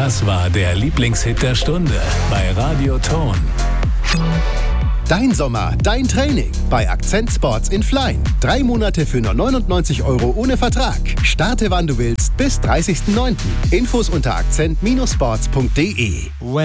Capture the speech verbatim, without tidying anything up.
Das war der Lieblingshit der Stunde bei Radio Ton. Dein Sommer, dein Training bei Akzent Sports in Flein. Drei Monate für nur neunundneunzig Euro ohne Vertrag. Starte wann du willst bis dreißigsten neunten Infos unter akzent Bindestrich sports punkt de.